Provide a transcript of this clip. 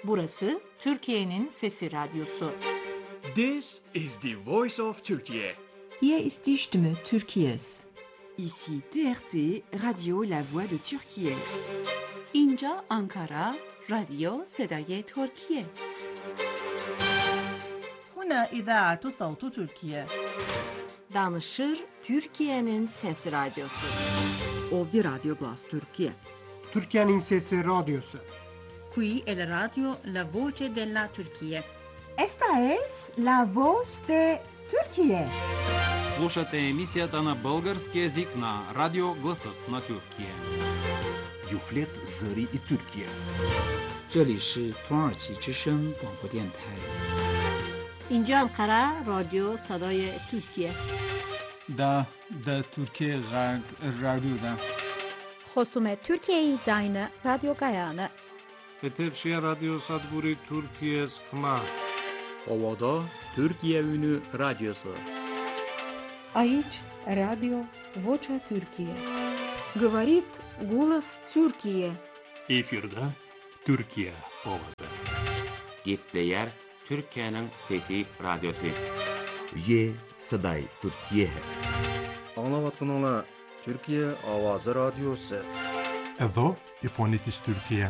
Burası Türkiye'nin Sesi Radyosu. This is the voice of Turkey. Hier ist die Stimme Türkiye's. Ici TRT, Radio La Voix de Türkiye. اینجا آنکارا، رادیو صدای ترکیه. هنا إذاعة صوت تركيا. Danışır Türkiye'nin Sesi Radyosu. Ovdje Radio Glas Türkiye. Türkiye'nin Sesi Radyosu. Qui è la radio La Voce della Turchia. Esta es la voz de Türkiye. Слушате емисията на български език на Радио Гласът на Türkiye. Юфлет Зари и Türkiye. 这里是土耳其之声广播电台。 اینجا انقره رادیو صدای ترکیه. دا Türkiye رادیو خصوم ترکیه زاین رادیو گایانه. Eterşehir Radyo Sadburi Türkiye Sıkma. Ovada Türkiye Ünü Radyosu. Aici Radio Vocea Türkiye. Говорит голос Türkiye. Efirde Türkiye ovası. Gepleyer Türkiye'nin Fethi Radyosu. Ye Saday Türkiye. Anlavatkanala Türkiye Avazı Radyosu. Εδώ η φωνή της Τουρκία.